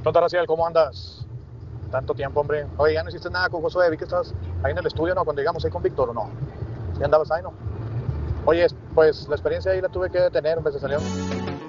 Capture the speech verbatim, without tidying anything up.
¿Qué onda, Raciel? ¿Cómo andas? Tanto tiempo, hombre. Oye, ya no hiciste nada con Josué. Vi que estabas ahí en el estudio, ¿no? Cuando llegamos ahí con Víctor, ¿o no? ¿Sí andabas ahí, no? Oye, pues la experiencia ahí la tuve que detener, hombre, se salió.